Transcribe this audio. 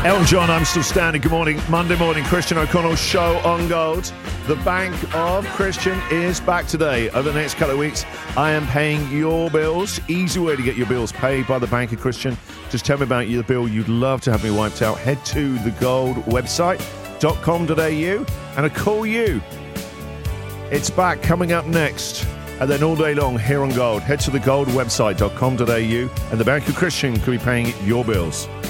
Elton John, I'm still standing. Good morning. Monday morning, Christian O'Connell show on Gold. The Bank of Christian is back today. Over the next couple of weeks, I am paying your bills. Easy way to get your bills paid by the Bank of Christian. Just tell me about the bill you'd love to have me wiped out. Head to the Gold website.com.au and I call you. It's back coming up next. And then all day long here on Gold. Head to the Gold website.com.au and the Bank of Christian could be paying your bills.